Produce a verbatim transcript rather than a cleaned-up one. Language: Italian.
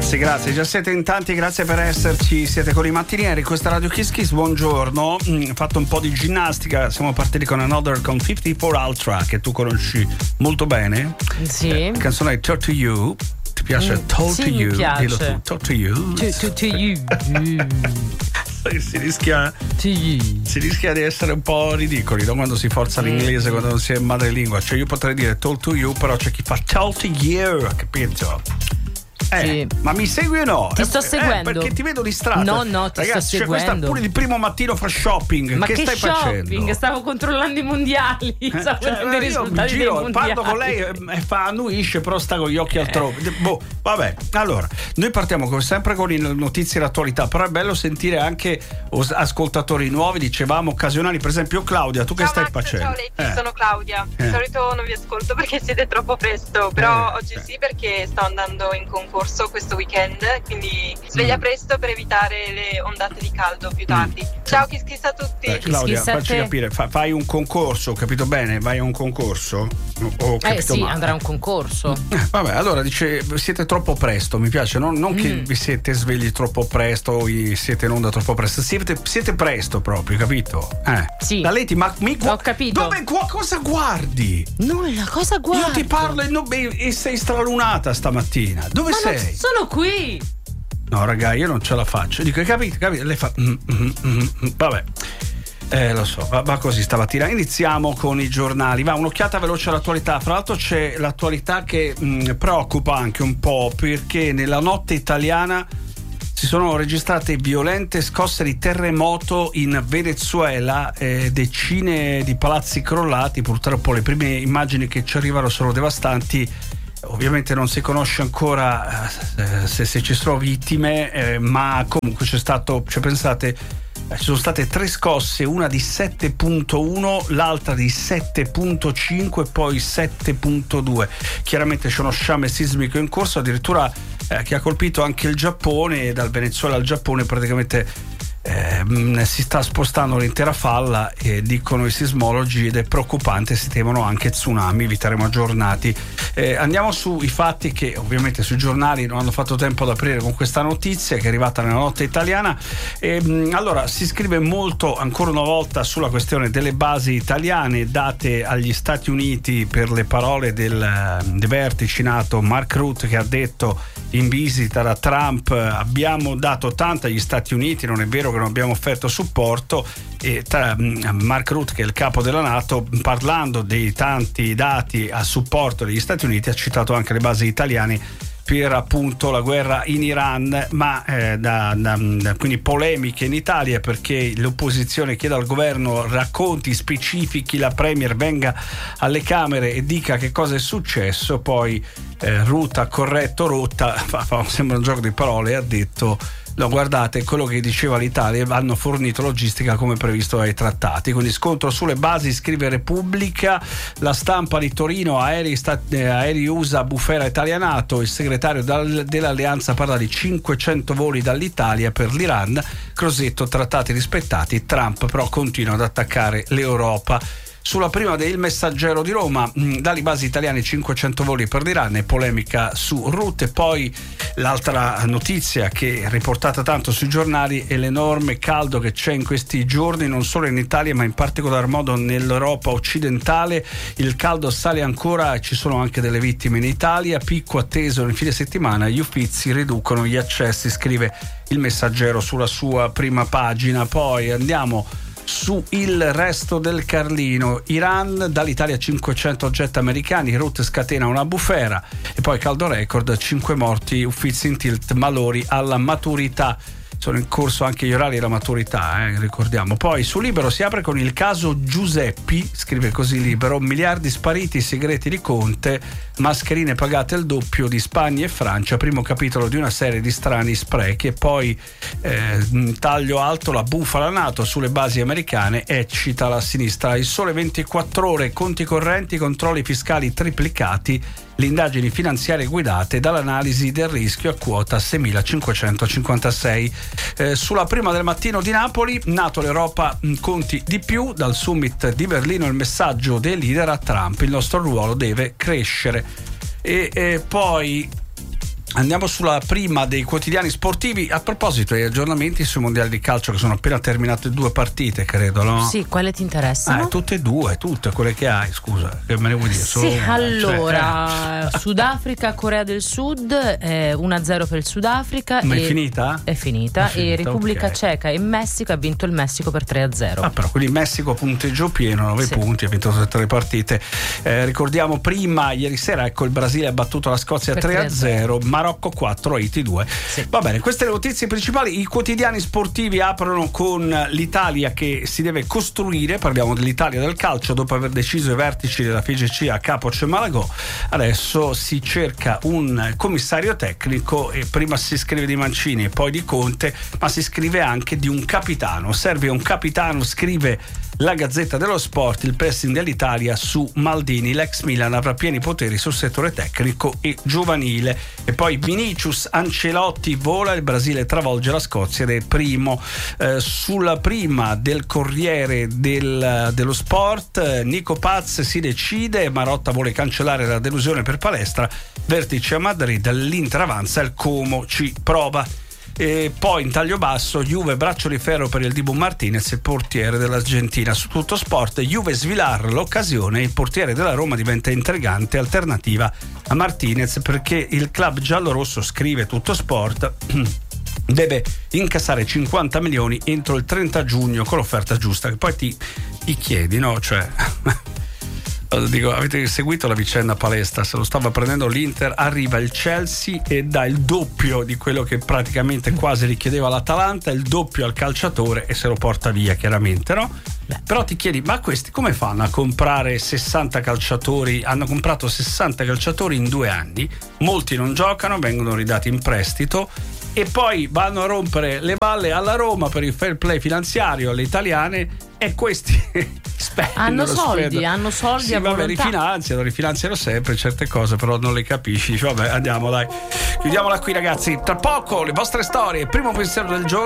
Grazie, grazie, già siete in tanti, grazie per esserci, siete con i mattinieri, questa Radio Kiss Kiss, buongiorno. Mm, fatto un po' di ginnastica, siamo partiti con Another con cinquantaquattro Ultra, che tu conosci molto bene. Sì. Eh, la canzone Talk to You, ti piace? Mm, Talk sì, to mi You, piace. dillo tu, Talk to You. To, to, to you. Si rischia, to you. si rischia di essere un po' ridicoli, no? Quando si forza l'inglese, quando non si è madrelingua. Cioè io potrei dire Talk to You, però c'è chi fa Talk to You, capito? Eh, sì. Ma mi segui o no? Ti sto eh, seguendo. Eh, perché ti vedo distratto. No, no, ti Ragazzi, sto c'è questa seguendo. pure il primo mattino fa shopping. Ma che, che stai shopping? facendo? Stavo controllando i mondiali. Eh, Stavo cioè, vedendo i io mi risultati giro, dei mondiali. parlo con lei e fa annuisce, però sta con gli occhi altrove. Eh. Boh, vabbè. Allora, noi partiamo come sempre con le notizie e l'attualità, però è bello sentire anche os- ascoltatori nuovi, dicevamo occasionali, per esempio Claudia, tu ciao che stai Max, facendo? Ciao Leti, Eh. sono Claudia. Di Eh. solito non vi ascolto perché siete troppo presto, però Eh, oggi eh. sì perché sto andando in concorso questo weekend, quindi sveglia Mm. presto per evitare le ondate di caldo più tardi. Mm. Ciao, Kiss Kiss a tutti. Eh, Claudia, Kiss a facci te. capire, fa- fai un concorso, ho capito bene? Vai a un concorso? O- Ho capito Eh sì, male? andrà a un concorso. Eh, vabbè, allora dice siete troppo presto, mi piace, non, non che Mm. vi siete svegli troppo presto o i- siete in onda troppo presto, siete, siete presto proprio, capito? Eh. Sì. La Leti, ma mi gu- Ho capito. Dove qua, cosa guardi? Nulla, cosa guardi? Io ti parlo e, non- e- e sei stralunata stamattina. Dove Ma sei? non sono qui. No, raga, io non ce la faccio. Dico, hai capito, capito? Lei fa. Mm, mm, mm, mm. Vabbè. Eh, lo so, va, va così stamattina. Iniziamo con i giornali. Va, un'occhiata veloce all'attualità. Fra l'altro c'è l'attualità che mh, preoccupa anche un po', perché nella notte italiana si sono registrate violente scosse di terremoto in Venezuela, eh, decine di palazzi crollati. Purtroppo le prime immagini che ci arrivano sono devastanti. Ovviamente non si conosce ancora eh, se, se ci sono vittime, eh, ma comunque c'è stato, cioè pensate, eh, ci sono state tre scosse, una di sette virgola uno, l'altra di sette virgola cinque e poi sette virgola due. Chiaramente c'è uno sciame sismico in corso, addirittura eh, che ha colpito anche il Giappone, e dal Venezuela al Giappone praticamente Eh, si sta spostando l'intera falla, e dicono i sismologi, ed è preoccupante, si temono anche tsunami, vi terremo aggiornati. Eh, andiamo sui fatti che ovviamente sui giornali non hanno fatto tempo ad aprire con questa notizia che è arrivata nella notte italiana. E, mh, allora si scrive molto ancora una volta sulla questione delle basi italiane date agli Stati Uniti per le parole del, del vertice NATO Mark Rutte, che ha detto in visita da Trump: abbiamo dato tanto agli Stati Uniti, non è vero che non abbiamo offerto supporto. E tra, Mark Rutte, che è il capo della NATO, parlando dei tanti dati a supporto degli Stati Uniti, ha citato anche le basi italiane per appunto la guerra in Iran, ma eh, da, da, da, quindi polemiche in Italia perché l'opposizione chiede al governo racconti, specifichi, la Premier venga alle Camere e dica che cosa è successo. Poi eh, Rutte ha corretto rotta, fa, fa, sembra un gioco di parole, e ha detto: no, guardate, quello che diceva l'Italia, hanno fornito logistica come previsto dai trattati. Quindi scontro sulle basi, scrive Repubblica. La Stampa di Torino, aerei, stat- eh, aerei U S A, bufera italianato. Il segretario dal- dell'alleanza parla di cinquecento voli dall'Italia per l'Iran. Crosetto, trattati rispettati. Trump però continua ad attaccare l'Europa. Sulla prima del Messaggero di Roma, mh, dalle basi italiane cinquecento voli per l'Iran, e polemica su Rutte. Poi l'altra notizia che è riportata tanto sui giornali è l'enorme caldo che c'è in questi giorni, non solo in Italia ma in particolar modo nell'Europa occidentale. Il caldo sale ancora, ci sono anche delle vittime in Italia. Picco atteso nel fine settimana, gli Uffizi riducono gli accessi, scrive il Messaggero sulla sua prima pagina. Poi andiamo su Il Resto del Carlino. Iran, dall'Italia cinquecento oggetti americani, Rutte scatena una bufera. E poi caldo record, cinque morti, Uffizi in tilt, malori alla maturità. Sono in corso anche gli orari della maturità, eh, ricordiamo. Poi su Libero si apre con il caso Giuseppi, scrive così Libero: miliardi spariti, segreti di Conte, mascherine pagate il doppio di Spagna e Francia, primo capitolo di una serie di strani sprechi. E poi eh, taglio alto, la bufala NATO sulle basi americane, eccita la sinistra. Il Sole ventiquattro ore, conti correnti, controlli fiscali triplicati, le indagini finanziarie guidate dall'analisi del rischio a quota seimilacinquecentocinquantasei. Eh, sulla prima del Mattino di Napoli, NATO l'Europa conti di più, dal summit di Berlino il messaggio dei leader a Trump: il nostro ruolo deve crescere. E, e poi Andiamo sulla prima dei quotidiani sportivi. A proposito degli aggiornamenti sui mondiali di calcio, che sono appena terminate due partite, credo, no? Sì, quale ti interessano? Eh, tutte e due, tutte quelle che hai, scusa, che me ne vuoi dire? Solo Sì, una, allora, cioè, Sudafrica, Corea del Sud, eh, uno a zero per il Sudafrica. Ma e è finita? È finita. È finita, e Repubblica ok. Ceca e Messico, ha vinto il Messico per tre a zero. Ah, però quindi Messico punteggio pieno, nove Sì. punti, ha vinto tutte le partite. Eh, ricordiamo prima, ieri sera, ecco, il Brasile ha battuto la Scozia Per tre a zero, Marocco quattro, Haiti due. Sì. Va bene, queste le notizie principali. I quotidiani sportivi aprono con l'Italia che si deve costruire. Parliamo dell'Italia del calcio dopo aver deciso i vertici della F I G C a capo c'è Malagò. Adesso si cerca un commissario tecnico e prima si scrive di Mancini e poi di Conte, ma si scrive anche di un capitano. Serve un capitano, scrive la Gazzetta dello Sport. Il pressing dell'Italia su Maldini, l'ex Milan avrà pieni poteri sul settore tecnico e giovanile. E poi Vinicius, Ancelotti vola, il Brasile travolge la Scozia ed è primo. Eh, sulla prima del Corriere del, dello Sport, eh, Nico Paz si decide, Marotta vuole cancellare la delusione per Palestra, vertice a Madrid, l'Inter avanza, il Como ci prova. E poi in taglio basso, Juve braccio di ferro per il Dibu Martinez, il portiere dell'Argentina. Su Tutto Sport, Juve Svilar l'occasione, il portiere della Roma diventa intrigante alternativa a Martinez, perché il club giallorosso, scrive Tutto Sport, deve incassare cinquanta milioni entro il trenta giugno con l'offerta giusta, che poi ti, ti chiedi, no? Cioè dico, avete seguito la vicenda Palestra? Se lo stava prendendo l'Inter, arriva il Chelsea e dà il doppio di quello che praticamente quasi richiedeva l'Atalanta, il doppio al calciatore e se lo porta via, chiaramente, no? Beh. Però ti chiedi, ma questi come fanno a comprare sessanta calciatori? Hanno comprato sessanta calciatori in due anni, molti non giocano, vengono ridati in prestito e poi vanno a rompere le balle alla Roma per il fair play finanziario alle italiane, e questi spendono, hanno soldi, spendono. hanno soldi, sì, a vabbè, volontà. rifinanziano, rifinanziano sempre certe cose, però non le capisci. Vabbè, andiamo, dai, chiudiamola qui, ragazzi. Tra poco le vostre storie, primo pensiero del giorno.